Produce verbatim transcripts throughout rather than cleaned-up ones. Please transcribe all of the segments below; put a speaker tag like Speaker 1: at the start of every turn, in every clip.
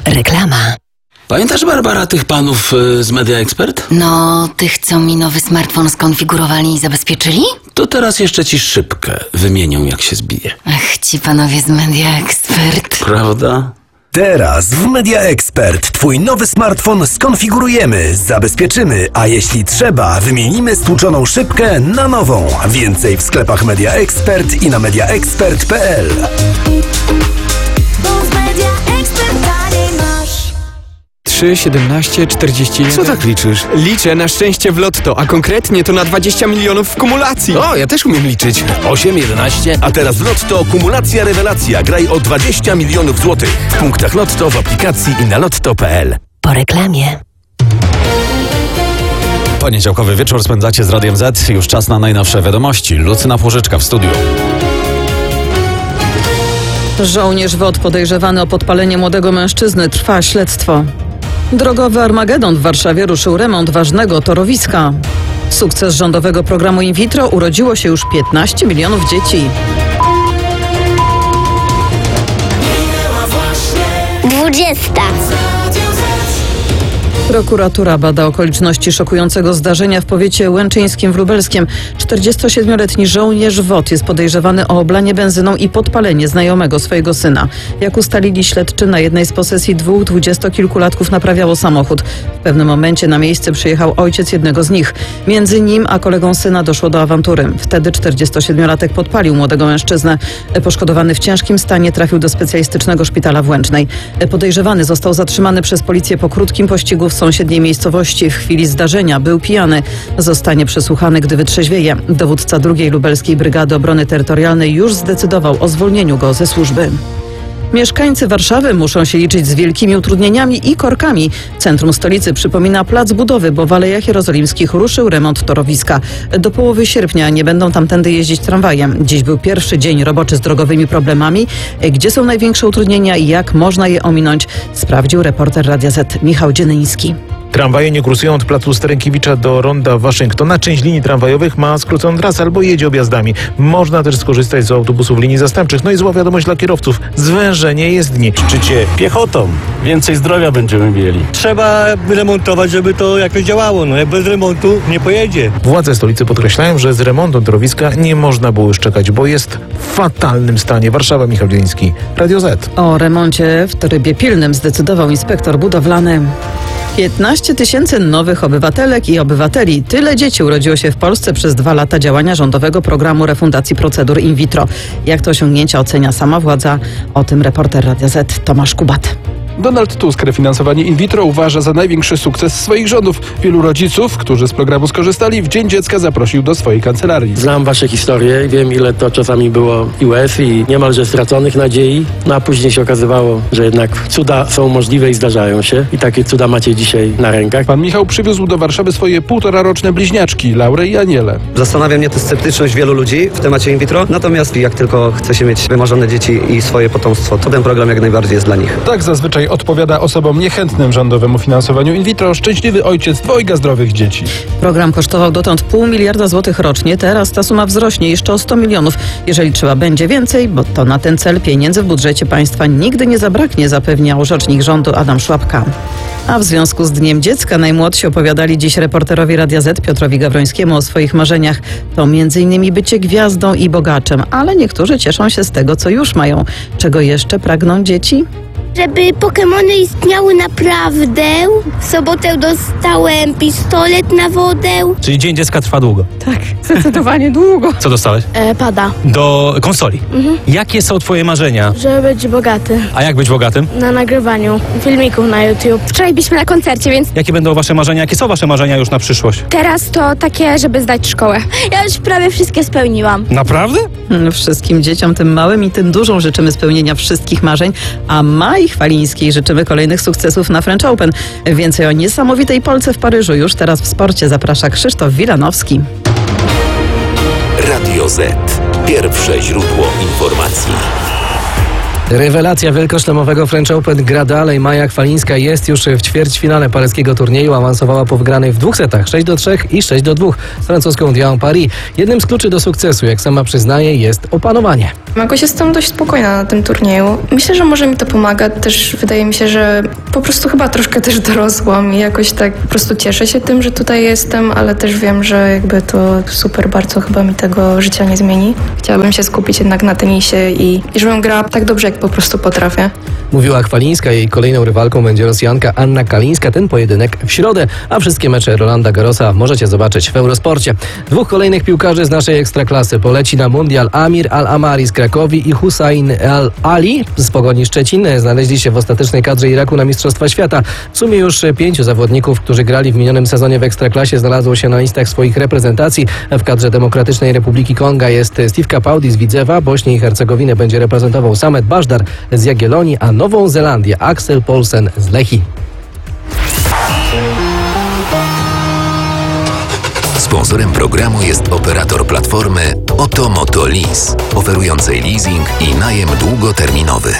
Speaker 1: Reklama.
Speaker 2: Pamiętasz, Barbara, tych panów y, z Media Expert?
Speaker 1: No, tych, co mi nowy smartfon skonfigurowali i zabezpieczyli?
Speaker 2: To teraz jeszcze ci szybkę wymienią, jak się zbije.
Speaker 1: Ach, ci panowie z Media Expert.
Speaker 2: Prawda?
Speaker 3: Teraz w Media Expert Twój nowy smartfon skonfigurujemy, zabezpieczymy, a jeśli trzeba, wymienimy stłuczoną szybkę na nową. Więcej w sklepach Media Expert i na media expert kropka p l.
Speaker 4: trzy, siedemnaście, czterdzieści jeden.
Speaker 5: Co tak liczysz?
Speaker 4: Liczę na szczęście w lotto, a konkretnie to na dwadzieścia milionów w kumulacji.
Speaker 5: O, ja też umiem liczyć.
Speaker 6: osiem, jedenaście, a teraz w Lotto kumulacja rewelacja. Graj o dwadzieścia milionów złotych. W punktach Lotto, w aplikacji i na lotto kropka p l.
Speaker 1: Po reklamie.
Speaker 7: Poniedziałkowy wieczór spędzacie z Radiem Z. Już czas na najnowsze wiadomości. Lucyna Płożyczka w studiu.
Speaker 8: Żołnierz W O T podejrzewany o podpalenie młodego mężczyzny. Trwa śledztwo. Drogowy Armagedon w Warszawie ruszył remont ważnego torowiska. Sukces rządowego programu in vitro urodziło się już piętnaście milionów dzieci.
Speaker 9: Dwudziesta.
Speaker 8: Prokuratura bada okoliczności szokującego zdarzenia w powiecie łęczyńskim w Lubelskiem. czterdziestosiedmioletni żołnierz W O T jest podejrzewany o oblanie benzyną i podpalenie znajomego swojego syna. Jak ustalili śledczy, na jednej z posesji dwóch dwudziestokilkulatków naprawiało samochód. W pewnym momencie na miejsce przyjechał ojciec jednego z nich. Między nim a kolegą syna doszło do awantury. Wtedy czterdziestosiedmiolatek podpalił młodego mężczyznę. Poszkodowany w ciężkim stanie trafił do specjalistycznego szpitala w Łęcznej. Podejrzewany został zatrzymany przez policję po krótkim pościgu w sąsiedniej miejscowości. W chwili zdarzenia był pijany. Zostanie przesłuchany, gdy wytrzeźwieje. Dowódca drugiej Lubelskiej Brygady Obrony Terytorialnej już zdecydował o zwolnieniu go ze służby. Mieszkańcy Warszawy muszą się liczyć z wielkimi utrudnieniami i korkami. Centrum stolicy przypomina plac budowy, bo w Alejach Jerozolimskich ruszył remont torowiska. Do połowy sierpnia nie będą tamtędy jeździć tramwajem. Dziś był pierwszy dzień roboczy z drogowymi problemami. Gdzie są największe utrudnienia i jak można je ominąć, sprawdził reporter Radia Z Michał Dzienyński.
Speaker 10: Tramwaje nie kursują od placu Sterynkiewicza do ronda Waszyngtona. Część linii tramwajowych ma skróconą trasę albo jedzie objazdami. Można też skorzystać z autobusów linii zastępczych. No i zła wiadomość dla kierowców. Zwężenie jezdni.
Speaker 11: Szczycie piechotą. Więcej zdrowia będziemy mieli. Trzeba remontować, żeby to jakoś działało. No jak bez remontu nie pojedzie.
Speaker 10: Władze stolicy podkreślają, że z remontem torowiska nie można było już czekać, bo jest w fatalnym stanie. Warszawa, Michał Dzieński, Radio Z.
Speaker 8: O remoncie w trybie pilnym zdecydował inspektor budowlany. piętnaście tysięcy nowych obywatelek i obywateli. Tyle dzieci urodziło się w Polsce przez dwa lata działania rządowego programu refundacji procedur in vitro. Jak to osiągnięcia ocenia sama władza? O tym reporter Radia Z Tomasz Kubat.
Speaker 12: Donald Tusk refinansowanie in vitro uważa za największy sukces swoich rządów. Wielu rodziców, którzy z programu skorzystali, w Dzień Dziecka zaprosił do swojej kancelarii.
Speaker 13: Znam wasze historie i wiem, ile to czasami było i łez i niemalże straconych nadziei. No a później się okazywało, że jednak cuda są możliwe i zdarzają się. I takie cuda macie dzisiaj na rękach.
Speaker 12: Pan Michał przywiózł do Warszawy swoje półtoraroczne bliźniaczki, Laurę i Anielę.
Speaker 14: Zastanawia mnie to sceptyczność wielu ludzi w temacie in vitro. Natomiast jak tylko chce się mieć wymarzone dzieci i swoje potomstwo, to ten program jak najbardziej jest dla nich.
Speaker 12: Tak zazwyczaj odpowiada osobom niechętnym rządowemu finansowaniu in vitro szczęśliwy ojciec dwojga zdrowych dzieci.
Speaker 8: Program kosztował dotąd pół miliarda złotych rocznie. Teraz ta suma wzrośnie jeszcze o sto milionów. Jeżeli trzeba będzie więcej, bo to na ten cel pieniędzy w budżecie państwa nigdy nie zabraknie, zapewniał rzecznik rządu Adam Szłapka. A w związku z Dniem Dziecka najmłodsi opowiadali dziś reporterowi Radia Z Piotrowi Gawrońskiemu o swoich marzeniach. To między innymi bycie gwiazdą i bogaczem, ale niektórzy cieszą się z tego, co już mają. Czego jeszcze pragną dzieci?
Speaker 9: Żeby Pokemony istniały naprawdę. W sobotę dostałem pistolet na wodę.
Speaker 15: Czyli Dzień Dziecka trwa długo.
Speaker 9: Tak, zdecydowanie długo.
Speaker 15: Co dostałeś?
Speaker 9: E, pada.
Speaker 15: Do konsoli.
Speaker 9: Mhm.
Speaker 15: Jakie są twoje marzenia?
Speaker 9: Żeby być bogaty.
Speaker 15: A jak być bogatym?
Speaker 9: Na nagrywaniu filmików na YouTube. Wczoraj byliśmy na koncercie, więc
Speaker 15: Jakie będą wasze marzenia? Jakie są wasze marzenia już na przyszłość?
Speaker 9: teraz to takie, żeby zdać szkołę. Ja już prawie wszystkie spełniłam.
Speaker 15: Naprawdę?
Speaker 8: Wszystkim dzieciom, tym małym i tym dużym, życzymy spełnienia wszystkich marzeń, a Mai Chwalińskiej życzymy kolejnych sukcesów na French Open. Więcej o niesamowitej Polce w Paryżu już teraz w sporcie zaprasza Krzysztof Wilanowski.
Speaker 6: Radio Z. Pierwsze źródło informacji.
Speaker 5: Rewelacja wielkoszlemowego French Open gra dalej. Maja Chwalińska jest już w ćwierćfinale paryskiego turnieju. Awansowała po wygranej w dwóch setach sześć do trzech i sześć do dwóch z francuską Diane Paris. Jednym z kluczy do sukcesu, jak sama przyznaje, jest opanowanie.
Speaker 16: Jakoś jestem dość spokojna na tym turnieju. Myślę, że może mi to pomaga. Też wydaje mi się, że po prostu chyba troszkę też dorosłam i jakoś tak po prostu cieszę się tym, że tutaj jestem, ale też wiem, że jakby to super bardzo chyba mi tego życia nie zmieni. Chciałabym się skupić jednak na tenisie i, i żebym grała tak dobrze, jak po prostu potrafię.
Speaker 5: Mówiła Chwalińska, jej kolejną rywalką będzie Rosjanka Anna Kalińska. Ten pojedynek w środę, a wszystkie mecze Rolanda Garrosa możecie zobaczyć w Eurosporcie. Dwóch kolejnych piłkarzy z naszej ekstraklasy poleci na mundial. Amir Al-Amari z Krakowi i Hussein Al-Ali z Pogoni Szczecin znaleźli się w ostatecznej kadrze Iraku na Mistrzostwa Świata. W sumie już pięciu zawodników, którzy grali w minionym sezonie w ekstraklasie, znalazło się na listach swoich reprezentacji. W kadrze Demokratycznej Republiki Konga jest Steve Capaldi z Widzewa, Bośnię i Hercegowinę będzie reprezentował Samet Bażdar z Jagiellonii, a Nową Zelandię Axel Poulsen z Lechii.
Speaker 17: Sponsorem programu jest operator platformy Oto Moto Lease, oferującej leasing i najem długoterminowy.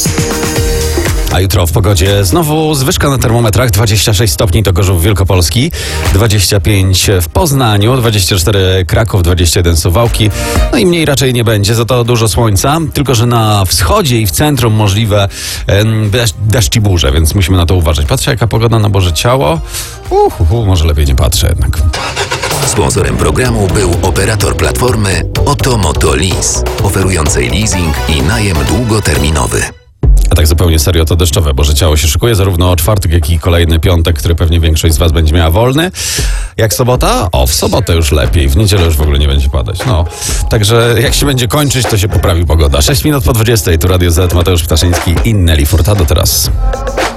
Speaker 7: A jutro w pogodzie znowu zwyżka na termometrach. dwadzieścia sześć stopni to Gorzów Wielkopolski, dwadzieścia pięć w Poznaniu, dwadzieścia cztery Kraków, dwadzieścia jeden Suwałki. No i mniej raczej nie będzie, za to dużo słońca, tylko że na wschodzie i w centrum możliwe em, deszcz, deszcz i burze, więc musimy na to uważać. Patrzcie, jaka pogoda na Boże Ciało. Uhuhu, może lepiej nie patrzę jednak.
Speaker 17: Sponsorem programu był operator platformy Oto Moto Lease, oferującej leasing i najem długoterminowy.
Speaker 7: A tak zupełnie serio, to deszczowe Boże Ciało się szykuje, zarówno czwartek, jak i kolejny piątek, który pewnie większość z Was będzie miała wolny. Jak sobota? O, w sobotę już lepiej, w niedzielę już w ogóle nie będzie padać. No, także jak się będzie kończyć, to się poprawi pogoda. sześć minut po dwudziestej, tu Radio Z, Mateusz Ptaszyński i Nelly Furtado teraz.